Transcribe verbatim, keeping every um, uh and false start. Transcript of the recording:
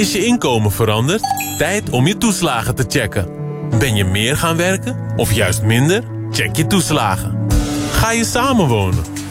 Is je inkomen veranderd? Tijd om je toeslagen te checken. Ben je meer gaan werken of juist minder? Check je toeslagen. Ga je samenwonen